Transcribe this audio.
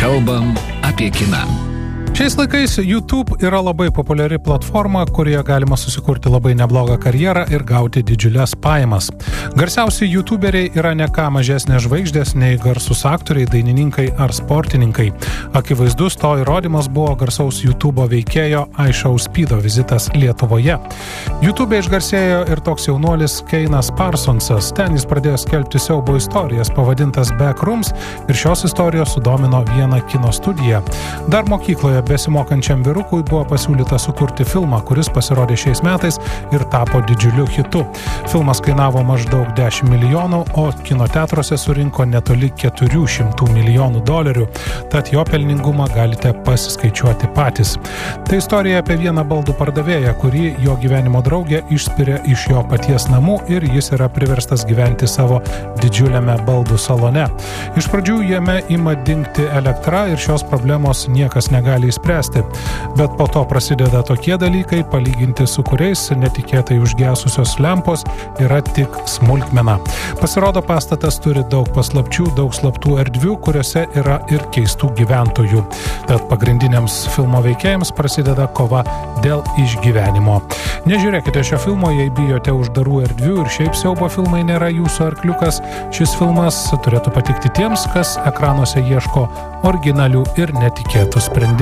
Kalbam apie kiną. Šiais laikais YouTube yra labai populiari platforma, kurioje galima susikurti labai neblogą karjerą ir gauti didžiulės pajamas. Garsiausi YouTuberiai yra ne ką mažesnės žvaigždės nei garsūs aktoriai, dainininkai ar sportininkai. Akivaizdus to įrodymas buvo garsaus YouTube veikėjo iShowSpeedo vizitas Lietuvoje. YouTube išgarsėjo ir toks jaunuolis Keinas Parsonsas. Ten jis pradėjo skelbti siaubo istorijas pavadintas Backrooms ir šios istorijos sudomino vieną kino studiją. Dar mokykloje besimokančiam vyrukui buvo pasiūlyta sukurti filmą, kuris pasirodė šiais metais ir tapo didžiuliu hitu. Filmas kainavo maždaug 10 milijonų, o kinoteatruose surinko netoli 400 milijonų dolerių, tad jo pelningumą galite pasiskaičiuoti patys. Tai istorija apie vieną baldų pardavėją, kurį jo gyvenimo draugė išspiria iš jo paties namų ir jis yra priverstas gyventi savo didžiuliame baldų salone. Iš pradžių jame ima dingti elektra ir šios problemos niekas negali spręsti, bet po to prasideda tokie dalykai, palyginti su kuriais netikėtai užgesusios lempos yra tik smulkmena. Pasirodo, pastatas turi daug paslapčių, daug slaptų erdvių, kuriuose yra ir keistų gyventojų. Tad pagrindiniams filmo veikėjams prasideda kova dėl išgyvenimo. Nežiūrėkite šio filmo, jei bijote uždarų erdvių ir šiaip siaubo filmai nėra jūsų arkliukas. Šis filmas turėtų patikti tiems, kas ekranuose ieško originalių ir netikėtų sprendimų.